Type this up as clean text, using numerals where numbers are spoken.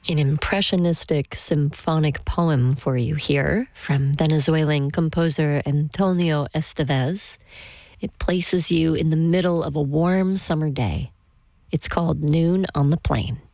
An impressionistic symphonic poem for you here from Venezuelan composer Antonio Estevez. It places you in the middle of a warm summer day. It's called Noon on the Plain.